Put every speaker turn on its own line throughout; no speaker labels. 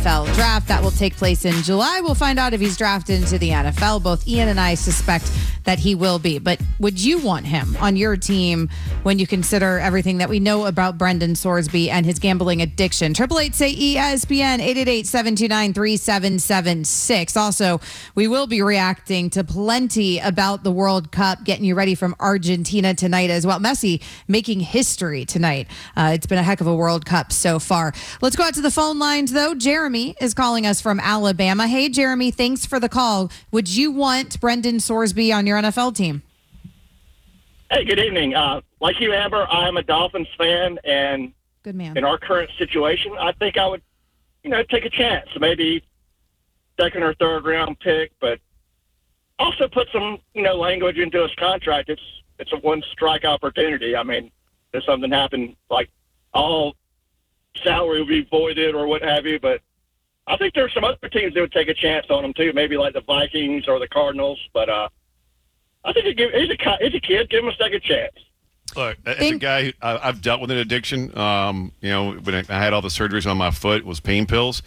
NFL draft. That will take place in July. We'll find out if he's drafted into the NFL. Both Ian and I suspect that he will be. But would you want him on your team when you consider everything that we know about Brendan Sorsby and his gambling addiction? 888-SAY-ESPN, 888-729-3776. Also, we will be reacting to plenty about the World Cup, getting you ready from Argentina tonight as well. Messi making history tonight. It's been a heck of a World Cup so far. Let's go out to the phone lines, though. Jeremy is calling us from Alabama. Hey, Jeremy, thanks for the call. Would you want Brendan Sorsby on your NFL team?
Hey, good evening. Like you, Amber, I'm a Dolphins fan, and
good man.
In our current situation, I think I would, take a chance. Maybe second or third round pick, but also put some, language into his contract. It's a one strike opportunity. I mean, if something happened, like all salary would be voided or what have you. But I think there's some other teams that would take a chance on him too. Maybe like the Vikings or the Cardinals. But I think he's a kid. Give him a second chance.
Look, as a guy, I've dealt with an addiction. When I had all the surgeries on my foot, it was pain pills.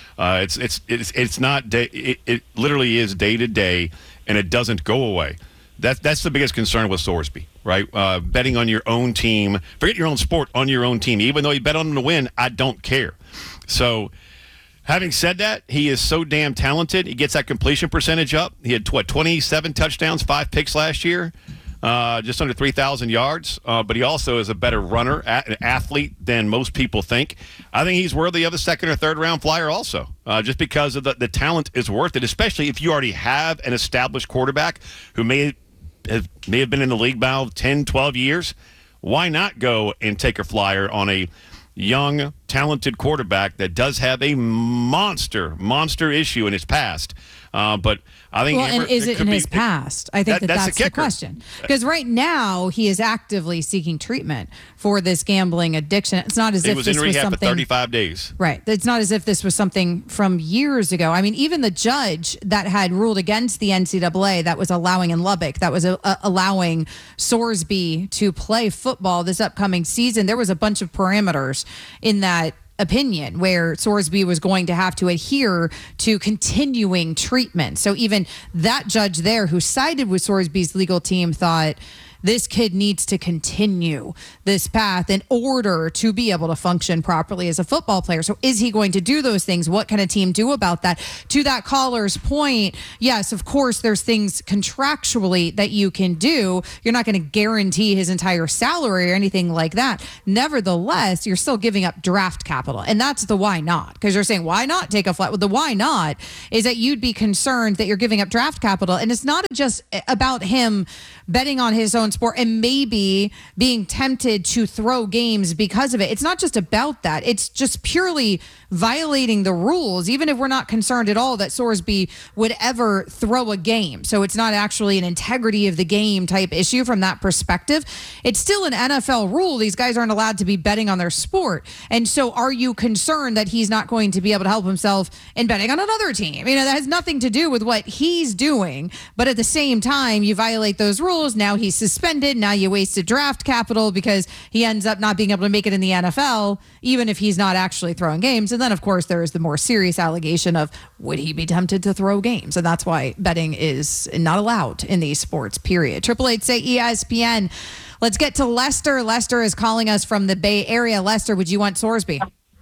It's not it literally is day to day, and it doesn't go away. That's the biggest concern with Sorsby, right? Betting on your own team, forget your own sport, on your own team. Even though you bet on him to win, I don't care. So, having said that, he is so damn talented. He gets that completion percentage up. He had 27 touchdowns, 5 picks last year. Just under 3,000 yards, but he also is a better runner, an athlete than most people think. I think he's worthy of a second or third round flyer also, just because of the talent is worth it, especially if you already have an established quarterback who may have been in the league about 10, 12 years. Why not go and take a flyer on a young, talented quarterback that does have a monster issue in his past? But I think
and is it in his past? I think that's the question. Because right now he is actively seeking treatment for this gambling addiction. It's not as if this was something. He was in rehab for
35 days.
Right. It's not as if this was something from years ago. I mean, even the judge that had ruled against the NCAA that was allowing in Lubbock, that was allowing Sorsby to play football this upcoming season, there was a bunch of parameters in that opinion where Sorsby was going to have to adhere to continuing treatment. So even that judge there who sided with Sorsby's legal team thought this kid needs to continue this path in order to be able to function properly as a football player. So is he going to do those things? What can a team do about that? To that caller's point, yes, of course, there's things contractually that you can do. You're not going to guarantee his entire salary or anything like that. Nevertheless, you're still giving up draft capital. And that's the why not. Because you're saying, why not take a flight? Well, the why not is that you'd be concerned that you're giving up draft capital. And it's not just about him betting on his own sport and maybe being tempted to throw games because of it. It's not just about that. It's just purely violating the rules, even if we're not concerned at all that Sorsby would ever throw a game. So it's not actually an integrity of the game type issue from that perspective. It's still an NFL rule. These guys aren't allowed to be betting on their sport. And so are you concerned that he's not going to be able to help himself in betting on another team? That has nothing to do with what he's doing. But at the same time, you violate those rules. Now he's suspended. Now you wasted draft capital because he ends up not being able to make it in the NFL, even if he's not actually throwing games. And then, of course, there is the more serious allegation of would he be tempted to throw games? And that's why betting is not allowed in these sports, period. 888-SAY-ESPN. Let's get to Lester. Lester is calling us from the Bay Area. Lester, would you want Sorsby?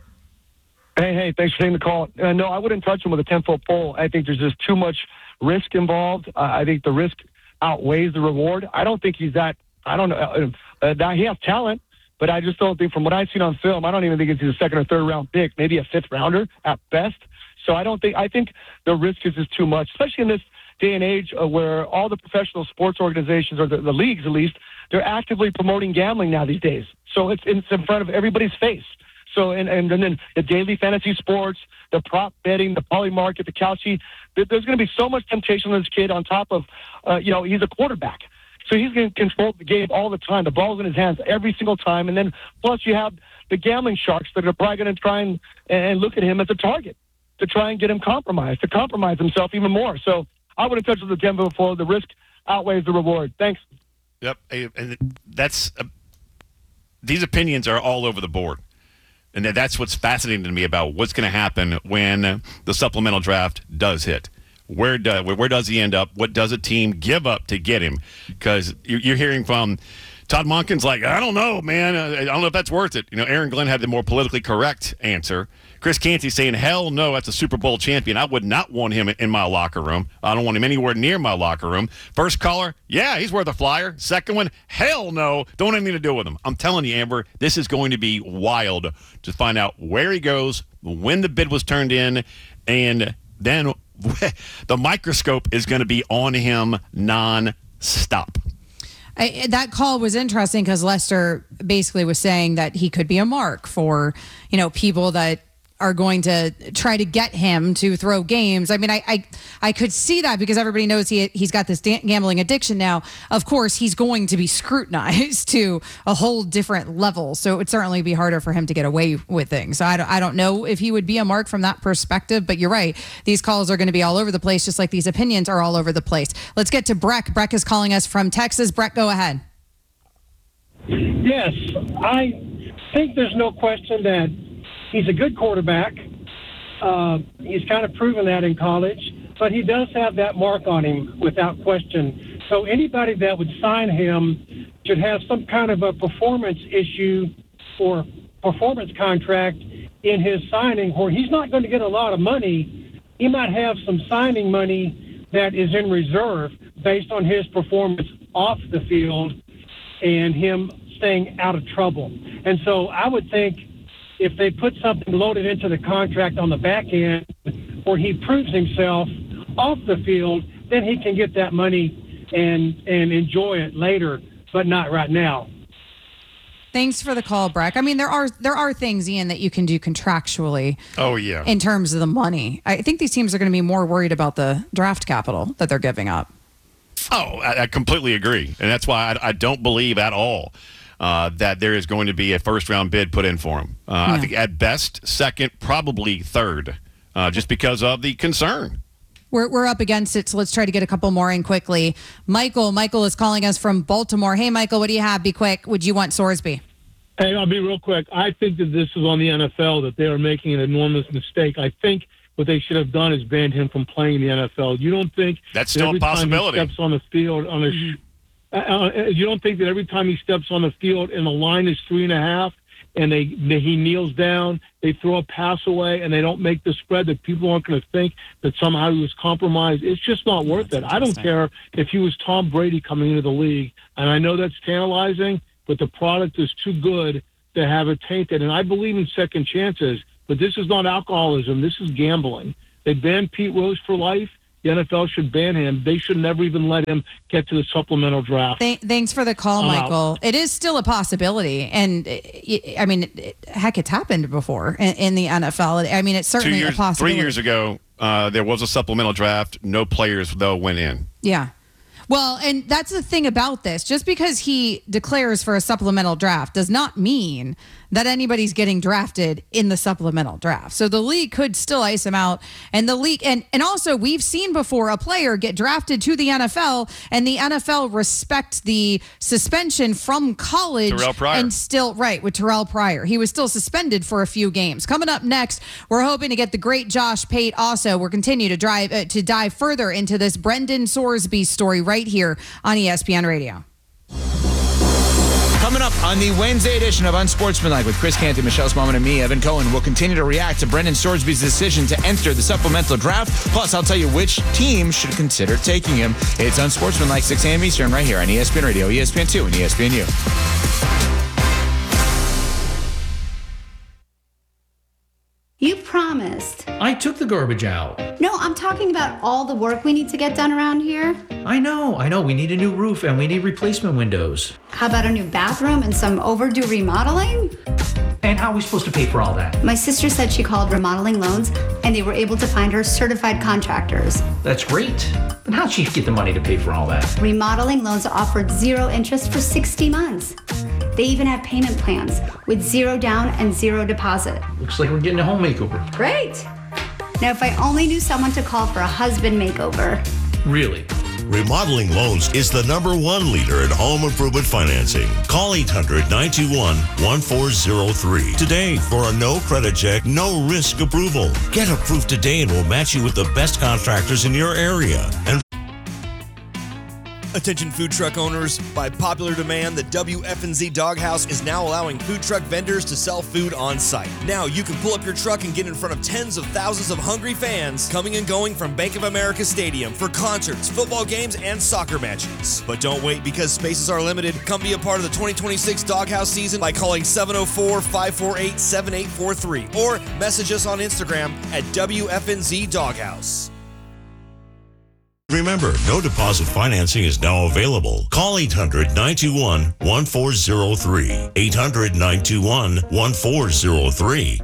Hey, thanks for taking the call. No, I wouldn't touch him with a 10-foot pole. I think there's just too much risk involved. I think the risk outweighs the reward. I don't think he's that. I don't know. He has talent, but I just don't think, from what I've seen on film, I don't even think he's a second or third round pick, maybe a fifth rounder at best. So I think the risk is just too much, especially in this day and age where all the professional sports organizations, or the leagues at least, they're actively promoting gambling now these days. So it's in front of everybody's face. So and then the daily fantasy sports, the prop betting, the poly market, the Kalshi, there's going to be so much temptation on this kid on top of, he's a quarterback. So he's going to control the game all the time. The ball's in his hands every single time. And then plus you have the gambling sharks that are probably going to try and look at him as a target to try and get him compromised, to compromise himself even more. So I would have touched with the Denver before. The risk outweighs the reward. Thanks.
Yep. And that's these opinions are all over the board. And that's what's fascinating to me about what's going to happen when the supplemental draft does hit. Where does he end up? What does a team give up to get him? Because you're hearing from Todd Monken's like, I don't know, man. I don't know if that's worth it. Aaron Glenn had the more politically correct answer. Chris Canty saying, hell no, that's a Super Bowl champion. I would not want him in my locker room. I don't want him anywhere near my locker room. First caller, yeah, he's worth a flyer. Second one, hell no, don't have anything to do with him. I'm telling you, Amber, this is going to be wild to find out where he goes, when the bid was turned in, and then the microscope is going to be on him non-stop.
That call was interesting because Lester basically was saying that he could be a mark for, people that are going to try to get him to throw games. I mean, I could see that because everybody knows he's got this gambling addiction now. Of course, he's going to be scrutinized to a whole different level. So it would certainly be harder for him to get away with things. So I don't know if he would be a mark from that perspective, but you're right. These calls are going to be all over the place, just like these opinions are all over the place. Let's get to Breck. Breck is calling us from Texas. Breck, go ahead.
Yes, I think there's no question that he's a good quarterback. He's kind of proven that in college, but he does have that mark on him without question. So anybody that would sign him should have some kind of a performance issue or performance contract in his signing where he's not going to get a lot of money. He might have some signing money that is in reserve based on his performance off the field and him staying out of trouble. And so I would think if they put something loaded into the contract on the back end where he proves himself off the field, then he can get that money and enjoy it later, but not right now.
Thanks for the call, Breck. I mean, there are things, Ian, that you can do contractually.
Oh, yeah.
In terms of the money. I think these teams are going to be more worried about the draft capital that they're giving up.
Oh, I completely agree. And that's why I don't believe at all that there is going to be a first-round bid put in for him. I think at best, second, probably third, just because of the concern.
We're up against it, so let's try to get a couple more in quickly. Michael is calling us from Baltimore. Hey, Michael, what do you have? Be quick. Would you want Sorsby?
Hey, I'll be real quick. I think that this is on the NFL, that they are making an enormous mistake. I think what they should have done is banned him from playing in the NFL. You don't think
that's still a possibility?
Steps on the field on you don't think that every time he steps on the field and the line is 3.5 and he kneels down, they throw a pass away and they don't make the spread, that people aren't going to think that somehow he was compromised? It's just not worth it. I don't care if he was Tom Brady coming into the league, and I know that's tantalizing, but the product is too good to have it tainted. And I believe in second chances, but this is not alcoholism. This is gambling. They banned Pete Rose for life. The NFL should ban him. They should never even let him get to the supplemental draft.
Thanks for the call, Michael. It is still a possibility. And, I mean, heck, it's happened before in the NFL. I mean, it's certainly a possibility.
3 years ago, there was a supplemental draft. No players, though, went in.
Yeah. Well, and that's the thing about this. Just because he declares for a supplemental draft does not mean that anybody's getting drafted in the supplemental draft. So the league could still ice him out. And the league, and also we've seen before a player get drafted to the NFL and the NFL respect the suspension from college.
Terrell Pryor.
And still, right, with Terrell Pryor. He was still suspended for a few games. Coming up next, we're hoping to get the great Josh Pate also. We'll continue to dive further into this Brendan Sorsby story right here on ESPN Radio.
Coming up on the Wednesday edition of Unsportsmanlike with Chris Canty, Michelle Smallman, and me, Evan Cohen, we'll continue to react to Brendan Sorsby's decision to enter the supplemental draft. Plus, I'll tell you which team should consider taking him. It's Unsportsmanlike, 6 a.m. Eastern, right here on ESPN Radio, ESPN2, and ESPNU.
You promised.
I took the garbage out.
No, I'm talking about all the work we need to get done around here.
I know. We need a new roof and we need replacement windows.
How about a new bathroom and some overdue remodeling?
And how are we supposed to pay for all that?
My sister said she called Remodeling Loans and they were able to find her certified contractors.
That's great. But how'd she get the money to pay for all that?
Remodeling Loans offered 0 interest for 60 months. They even have payment plans with 0 down and 0 deposit.
Looks like we're getting a home makeover.
Great. Now, if I only knew someone to call for a husband makeover.
Really?
Remodeling Loans is the #1 leader in home improvement financing. Call 800-921-1403 today for a no credit check, no risk approval. Get approved today and we'll match you with the best contractors in your area. And
attention food truck owners, by popular demand, the WFNZ Doghouse is now allowing food truck vendors to sell food on site. Now you can pull up your truck and get in front of tens of thousands of hungry fans coming and going from Bank of America Stadium for concerts, football games, and soccer matches. But don't wait, because spaces are limited. Come be a part of the 2026 Doghouse season by calling 704-548-7843 or message us on Instagram at WFNZ Doghouse.
remember, no deposit financing is now available. Call 800-921-1403. 800-921-1403.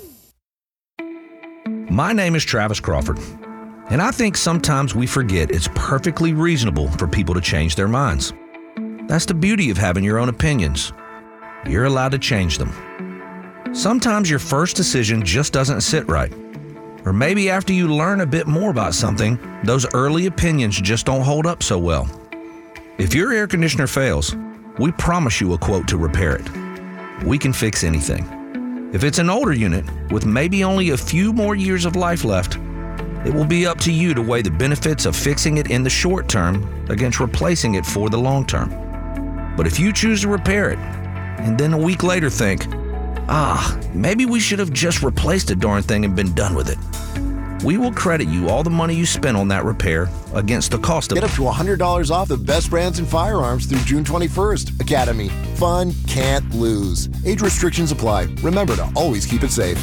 My name is Travis Crawford, and I think sometimes we forget it's perfectly reasonable for people to change their minds. That's the beauty of having your own opinions. You're allowed to change them. Sometimes your first decision just doesn't sit right. Or maybe after you learn a bit more about something, those early opinions just don't hold up so well. If your air conditioner fails, we promise you a quote to repair it. We can fix anything. If it's an older unit with maybe only a few more years of life left, it will be up to you to weigh the benefits of fixing it in the short term against replacing it for the long term. But if you choose to repair it, and then a week later think, maybe we should have just replaced the darn thing and been done with it, we will credit you all the money you spent on that repair against the cost of it.
Get up to $100 off the best brands in firearms through June 21st. Academy. Fun can't lose. Age restrictions apply. Remember to always keep it safe.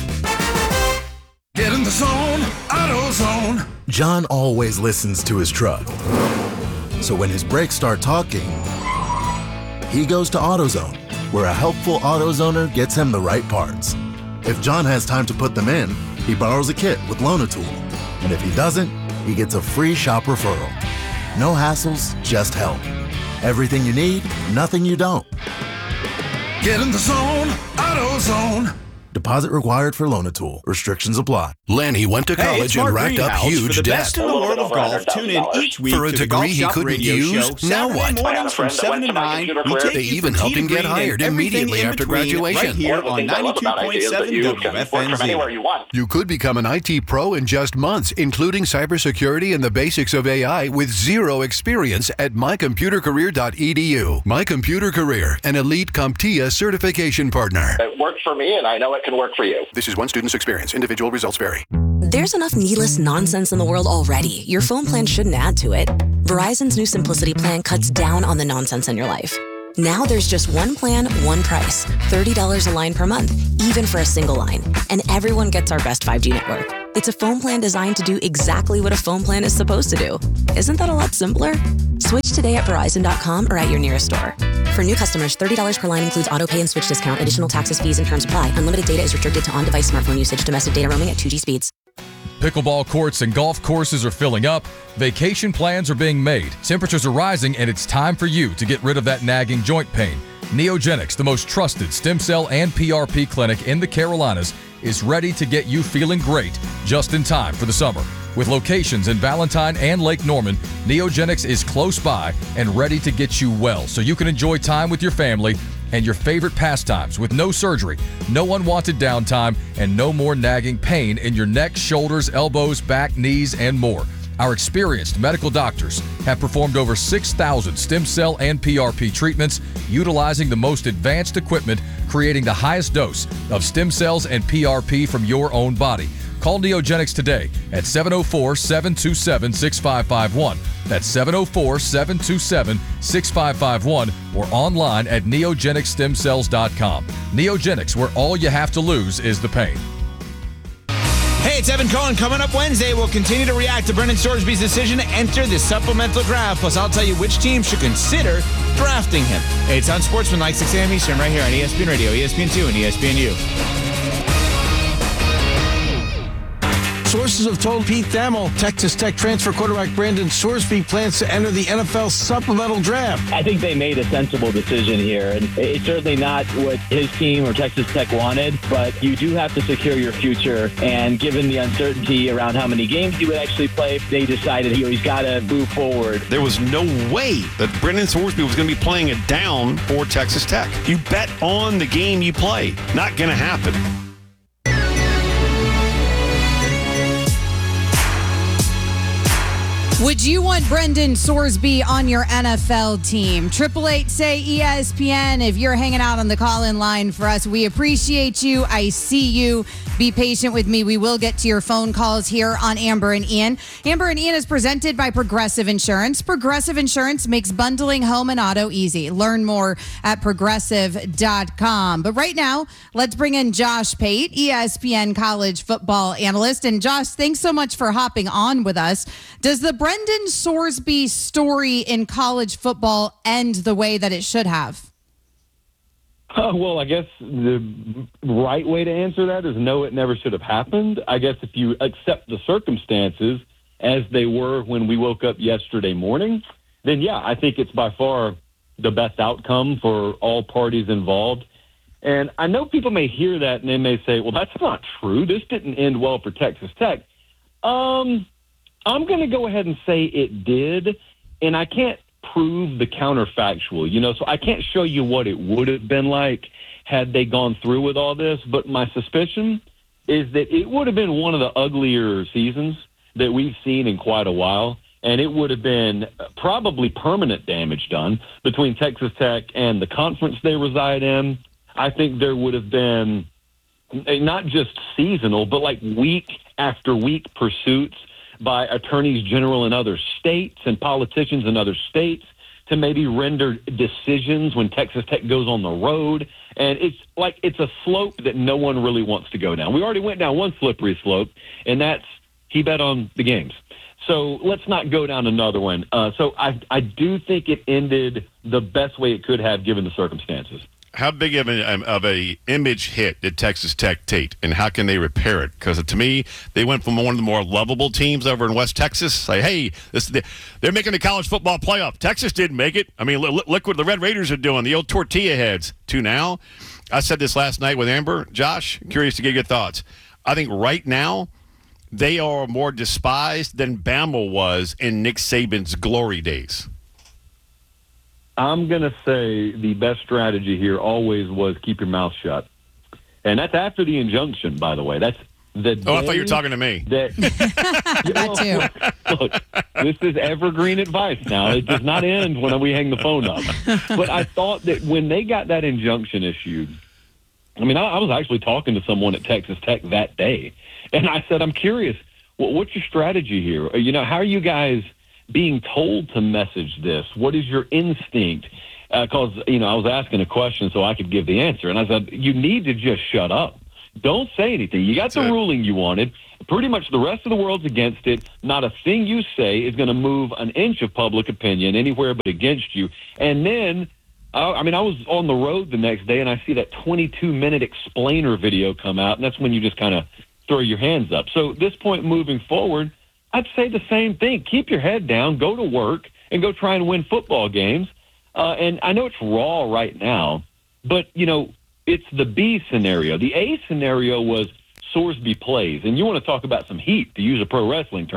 Get in the zone, AutoZone.
John always listens to his truck. So when his brakes start talking, he goes to AutoZone, where a helpful AutoZoner gets him the right parts. If John has time to put them in, he borrows a kit with Loan-A-Tool. And if he doesn't, he gets a free shop referral. No hassles, just help. Everything you need, nothing you don't.
Get in the zone, AutoZone.
Deposit required for Loan-A-Tool. Restrictions apply.
Lanny went to college and racked up huge
for the
debt.
best in the world of golf, tune in each week
For a
to the
degree
Golf
he
Shop
couldn't
Radio
use,
Show,
now
Saturday
what?
mornings from 7 to 9. We take
They
you
even
from
helped
tee
him
to
get
green
hired
and everything
immediately
in
after
between,
graduation.
right here on 92.7 WFNZ.
You could become an IT pro in just months, including cybersecurity and the basics of AI with zero experience at mycomputercareer.edu. My Computer Career, an elite CompTIA certification partner.
It worked for me, and I know it can work for you.
This is one student's experience. Individual results vary.
There's enough needless nonsense in the world already. Your phone plan shouldn't add to it. Verizon's new Simplicity plan cuts down on the nonsense in your life. Now there's just one plan, one price, $30 a line per month, even for a single line. And everyone gets our best 5G network. It's a phone plan designed to do exactly what a phone plan is supposed to do. Isn't that a lot simpler? Switch today at Verizon.com or at your nearest store. For new customers, $30 per line includes auto pay and switch discount. Additional taxes, fees, and terms apply. Unlimited data is restricted to on-device smartphone usage. Domestic data roaming at 2G speeds.
Pickleball courts and golf courses are filling up. Vacation plans are being made. Temperatures are rising, and it's time for you to get rid of that nagging joint pain. Neogenics, the most trusted stem cell and PRP clinic in the Carolinas, is ready to get you feeling great just in time for the summer. With locations in Valentine and Lake Norman, Neogenics is close by and ready to get you well so you can enjoy time with your family and your favorite pastimes with no surgery, no unwanted downtime, and no more nagging pain in your neck, shoulders, elbows, back, knees, and more. Our experienced medical doctors have performed over 6,000 stem cell and PRP treatments utilizing the most advanced equipment, creating the highest dose of stem cells and PRP from your own body. Call Neogenics today at 704-727-6551. That's 704-727-6551 or online at neogenicstemcells.com. Neogenics, where all you have to lose is the pain.
Hey, it's Evan Cohen. Coming up Wednesday, we'll continue to react to Brendan Sorsby's decision to enter the supplemental draft. Plus, I'll tell you which team should consider drafting him. Hey, it's Unsportsmanlike, 6 a.m. Eastern, right here on ESPN Radio, ESPN2, and ESPNU.
Sources have told Pete Thamel Texas Tech transfer quarterback Brandon Sorsby plans to enter the NFL supplemental draft.
I think they made a sensible decision here, and it's certainly not what his team or Texas Tech wanted, but you do have to secure your future, and given the uncertainty around how many games he would actually play, they decided he's got to move forward.
There was no way that Brendan Sorsby was going to be playing it down for Texas Tech. You bet on the game you play. Not going to happen.
Would you want Brendan Sorsby on your NFL team? 888-SAY-ESPN. If you're hanging out on the call-in line for us, we appreciate you. I see you. Be patient with me. We will get to your phone calls here on Amber and Ian. Amber and Ian is presented by Progressive Insurance. Progressive Insurance makes bundling home and auto easy. Learn more at progressive.com. But right now, let's bring in Josh Pate, ESPN college football analyst. And Josh, thanks so much for hopping on with us. Does the Brendan Sorsby story in college football end the way that it should have?
Well, I guess the right way to answer that is no, it never should have happened. I guess if you accept the circumstances as they were when we woke up yesterday morning, then yeah, I think it's by far the best outcome for all parties involved. And I know people may hear that and they may say, well, that's not true. This didn't end well for Texas Tech. I'm going to go ahead and say it did, and I can't prove the counterfactual, so I can't show you what it would have been like had they gone through with all this, but my suspicion is that it would have been one of the uglier seasons that we've seen in quite a while, and it would have been probably permanent damage done between Texas Tech and the conference they reside in. I think there would have been not just seasonal, but like week after week pursuits by attorneys general in other states and politicians in other states to maybe render decisions when Texas Tech goes on the road. And it's a slope that no one really wants to go down. We already went down one slippery slope, and that's he bet on the games. So let's not go down another one. So I do think it ended the best way it could have given the circumstances.
How big of a image hit did Texas Tech take, and how can they repair it? Because to me, they went from one of the more lovable teams over in West Texas. Like, hey, they're making the college football playoff. Texas didn't make it. I mean, look what the Red Raiders are doing, the old tortilla heads. To now, I said this last night with Amber. Josh, curious to get your thoughts. I think right now, they are more despised than Bama was in Nick Saban's glory days.
I'm going to say the best strategy here always was keep your mouth shut. And that's after the injunction, by the way. That's the day
I thought you were talking to me.
That too.
Look, this is evergreen advice now. It does not end when we hang the phone up. But I thought that when they got that injunction issued, I mean, I was actually talking to someone at Texas Tech that day. And I said, I'm curious, what's your strategy here? How are you guys being told to message this? What is your instinct? Because, I was asking a question so I could give the answer. And I said, you need to just shut up. Don't say anything. You got the ruling you wanted. Pretty much the rest of the world's against it. Not a thing you say is going to move an inch of public opinion anywhere but against you. And then, I was on the road the next day, and I see that 22-minute explainer video come out, and that's when you just kind of throw your hands up. So at this point moving forward, I'd say the same thing. Keep your head down, go to work, and go try and win football games. And I know it's raw right now, but, it's the B scenario. The A scenario was Sorsby plays. And you want to talk about some heat, to use a pro wrestling term.